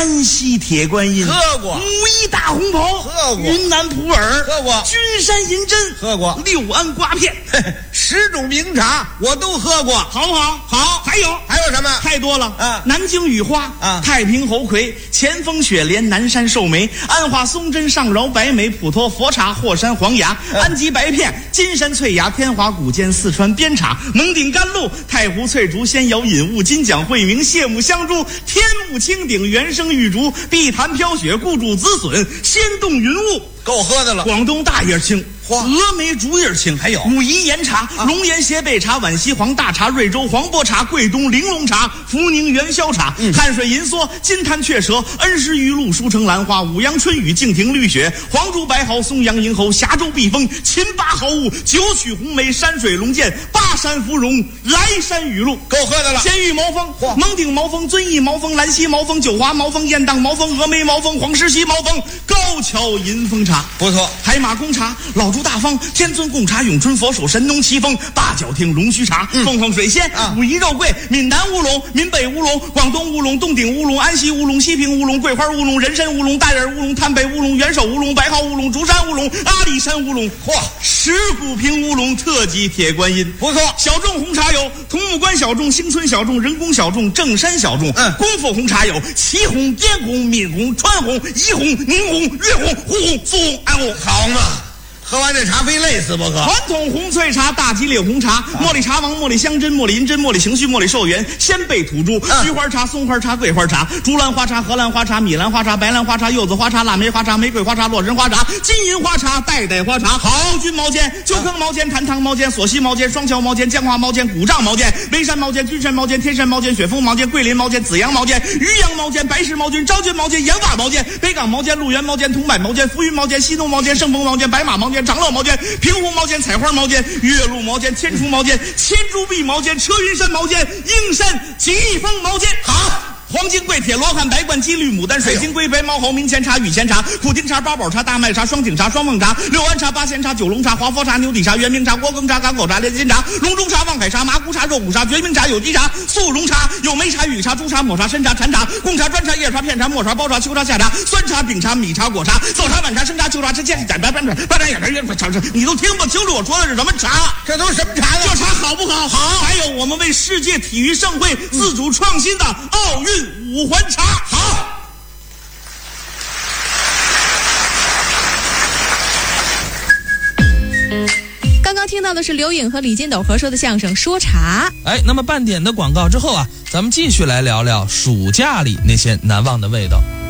山西铁观音喝过， 武夷大红袍喝过， 云南普洱喝过， 君山银针喝过， 六安瓜片 10种名茶我都喝过， 好不好？ 好。 还有什么？ 太多了啊！ 南京雨花啊， 太平猴魁，前锋雪莲，南山寿眉，安化松针，上饶白梅，普陀佛茶，霍山黄芽，安吉白片，金山翠芽，天华古涧，四川边茶，蒙顶甘露，太湖翠竹，仙瑶引雾，金奖惠明，谢木香珠，天目青顶，原生玉竹，碧潭飘雪，固主紫笋，仙动云雾， 够喝的了。 广东大叶青。 嚯， 峨眉竹叶青， 还有武夷岩茶、龙岩斜背茶、皖西黄大茶、瑞州黄柏茶、桂东玲珑茶、福宁元宵茶、汉水银梭、金滩雀舌、恩施玉露、舒城兰花、五阳春雨、敬亭绿雪、黄竹白毫、松阳银猴、峡州避风、秦八毫雾、九曲红梅、山水龙涧、巴山芙蓉、来山雨露， 够喝的了。 仙玉毛峰、蒙顶毛峰、遵义毛峰、兰溪毛峰、九华毛峰、雁荡毛峰、峨眉毛峰、黄石溪毛峰、高桥银峰茶， 不错。 海马公茶、老竹大方、天尊贡茶、永春佛手、神农奇峰、大角亭龙须茶、凤凰水仙、武夷肉桂、闽南乌龙、闽北乌龙、广东乌龙、洞顶乌龙、安溪乌龙、西平乌龙、桂花乌龙、人参乌龙、大眼乌龙、滩北乌龙、元首乌龙、白毫乌龙、竹山乌龙、阿里山乌龙， 嚯， 石鼓坪乌龙特级铁观音， 不错。 小众红茶有桐木关小众、兴春小众、人工小众、正山小众。功夫红茶有祁红、滇红、闽红、川红、宜红、宁红、粤红、沪红、苏红、安红。 好嘛，喝完这茶非累死不可。 传统红翠茶、大吉岭红茶、茉莉茶王、茉莉香针、茉莉银针、茉莉情绪、茉莉寿元、鲜贝土珠、菊花茶、松花茶、桂花茶、竹兰花茶、荷兰花茶、米兰花茶、白兰花茶、柚子花茶、腊梅花茶、玫瑰花茶、洛神花茶、金银花茶、代花茶、好菌毛尖、鸠坑毛尖、坛塘毛尖、索溪毛尖、双桥毛尖、江华毛尖、古丈毛尖、眉山毛尖、君山毛尖、天山毛尖、雪峰毛尖、桂林毛尖、紫阳毛尖、渔阳毛尖、白石毛尖、昭君毛尖、盐瓦毛尖、北港毛尖、鹿园毛尖、桐柏毛尖、浮云毛尖、西东毛尖、盛丰毛尖、白马毛尖、长乐毛尖、平湖毛尖、采花毛尖、岳麓毛尖、千厨毛尖、千珠碧毛尖、车云山毛尖、英山疾风毛尖。好。黄金桂、铁罗汉、白冠鸡、绿牡丹、水晶龟、白毛猴、明前茶、雨前茶、苦丁茶、八宝茶、大麦茶、双井茶、双凤茶、六安茶、八仙茶、九龙茶、华佛茶、牛底茶、圆明茶、锅羹茶、港口茶、连心茶、龙中茶、望海茶、麻姑茶、肉骨茶、决明茶、有机茶、速溶茶、有梅茶、雨茶、朱茶、抹茶、参茶、禅茶、贡茶、砖茶、叶茶、片茶、末茶、包茶、秋茶、夏茶、酸茶、饼茶、米茶、果茶、早茶、晚茶、生茶、秋茶、吃见白你都听不清楚我说的是什么茶？ 这都什么茶呢？ 这茶好不好？好。还有我们为世界体育盛会自主创新的奥运五环茶。好。 刚刚听到的是刘颖和李金斗合说的相声《说茶》。 那么半点的广告之后啊，咱们继续来聊聊暑假里那些难忘的味道。